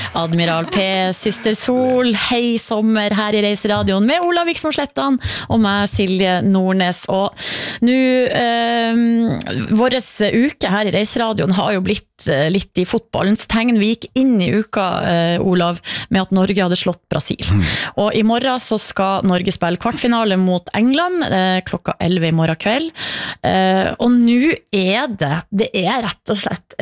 Admiral P, Syster Sol, hei sommer her i Reiseradioen med Olav Viksmo Slettan og meg, Silje Nordnes. Og nå, våres uke her i Reiseradioen har jo blitt litt i fotballens tegn. Vi gikk inn i uka, Olav, med at Norge hadde slått Brasil. Og i morgen så skal Norge spille kvartfinale mot England, klokka 11 i morgen kveld. Og nå det er rett og slett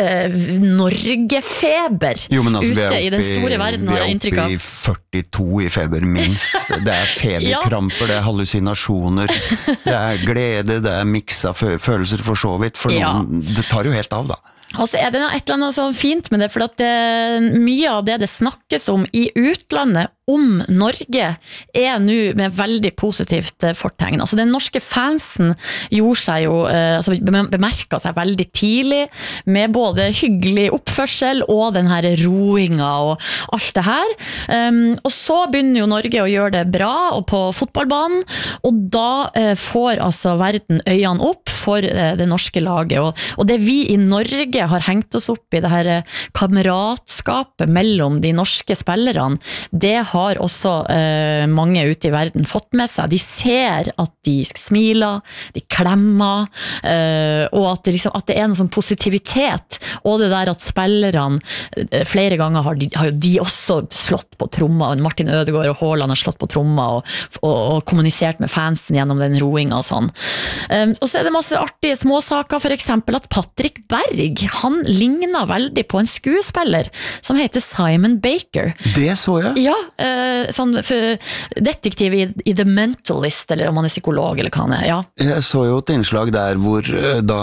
Norgefeber ute i den store verden, har jeg inntrykk av. Vi er oppe i 42 i feber minst. Det er feberkramper, det er hallusinasjoner, det er glede, det er miksa følelser for så vidt, for noen, det tar jo helt av da. Og så det et eller annet så fint med det, for at mye av det snakkes om i utlandet om Norge nå med veldig positivt fortegn. Altså den norske fansen gjorde seg jo, bemerket seg veldig tidlig med både hyggelig oppførsel og den her roinga og alt det her. Og så begynner jo Norge å gjøre det bra og på fotballbanen, og da får altså verden øynene opp for det norske laget. Og det vi i Norge har hengt oss opp i, det her kameratskapet mellom de norske spillerne, det har også mange ute i verden fått med seg. De ser at de smiler, de klemmer, og at det noe sånn positivitet, og det der at spillerne flere ganger har jo de også slått på tromma, Martin Ødegaard og Haaland har slått på tromma og kommunisert med fansen gjennom den roinga og sånn. Og så det masse artige småsaker, for eksempel at Patrick Berg, han ligner veldig på en skuespiller som heter Simon Baker. Det så jeg. Ja, sånn detektiv i The Mentalist, eller om han psykolog, eller hva han ja. Jeg så jo et innslag der hvor da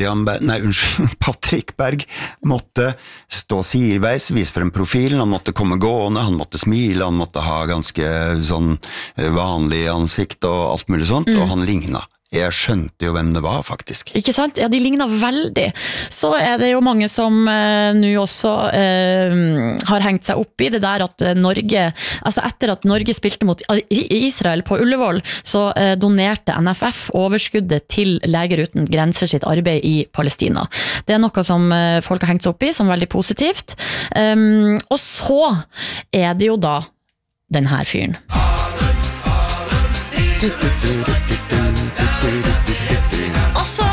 Patrick Berg måtte stå sideveis, vise frem profilen, han måtte komme gående, han måtte smile, han måtte ha ganske sånn vanlig ansikt og alt mulig sånt, og han lignet. Jeg skjønte jo hvem det var, faktisk. Ikke sant? Ja, de ligner veldig. Så det jo mange som nå også har hengt seg opp i det der at Norge, altså etter at Norge spilte mot Israel på Ullevål, så donerte NFF overskuddet til Leger uten grenser sitt arbeid i Palestina. Det noe som folk har hengt seg opp i, som veldig positivt. Og så det jo da den her fyren. Altså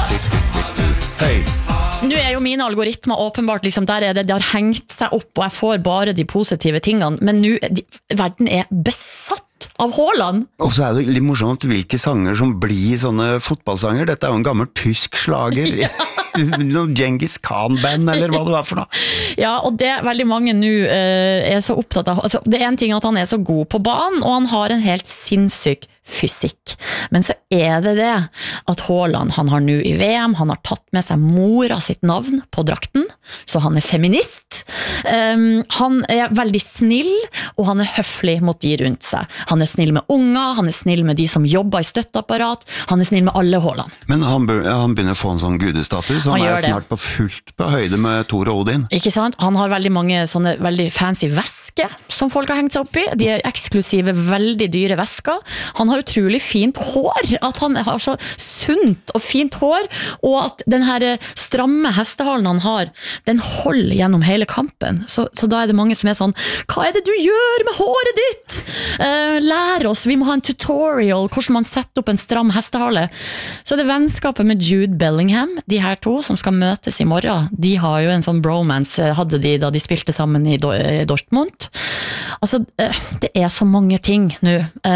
nå jo mine algoritmer åpenbart liksom, der det har hengt seg opp og jeg får bare de positive tingene, men nå verden besatt av Haaland. Og så det litt morsomt hvilke sanger som blir sånne fotballsanger. Dette jo en gammel tysk slager. Noen Genghis Khan-band, eller hva det var for noe. Ja, og det veldig mange nå så opptatt av. Altså, det en ting at han så god på banen, og han har en helt sinnssyk fysikk. Men så det at Haaland, han har nå i VM, han har tatt med seg mora sitt navn på drakten, så han feminist. Han veldig snill, og han høflig mot de rundt seg. Han snill med unger, han snill med de som jobber i støtteapparat, han snill med alle Haaland. Men han begynner å få en sånn gudestatus, han snart på fullt på høyde med Thor og Odin. Ikke sant? Han har veldig mange sånne veldig fancy vesker som folk har hengt seg opp i. De eksklusive, veldig dyre vesker. Han har utrolig fint hår, at han har så sunt og fint hår, og at den her stramme hestehalen han har, den holder gjennom hele kampen. Så da det mange som sånn, hva det du gjør med håret ditt? Lær oss, vi må ha en tutorial, hvordan man setter opp en stram hestehale. Så det vennskapet med Jude Bellingham, de her to som skal møtes i morgen, de har jo en sånn bromance, hadde de da de spilte sammen i Dortmund. Altså, det så mange ting nå,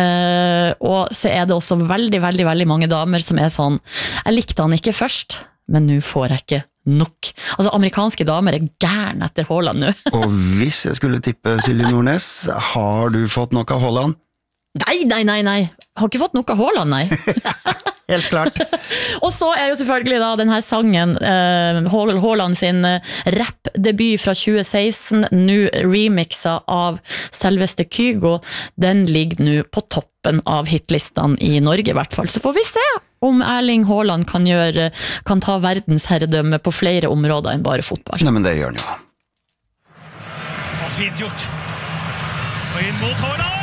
og så det også veldig, veldig, veldig mange damer som sånn, jeg likte han ikke først, men nå får jeg ikke nok. Altså, amerikanske damer gærne etter Haaland nå. Og hvis jeg skulle tippe Silje Nordnes, har du fått nok av Haaland? Nei. Har ikke fått nok av Haaland, nei. Helt klart. Og så jo selvfølgelig da denne sangen, Haaland sin rap-debut fra 2016, nå remixet av selveste Kygo, den ligger nå på toppen av hitlistene i Norge i hvert fall. Så får vi se om Erling Haaland kan ta verdensherredømme på flere områder enn bare fotball. Nei, men det gjør han jo. Og fint gjort. Og inn mot Haaland!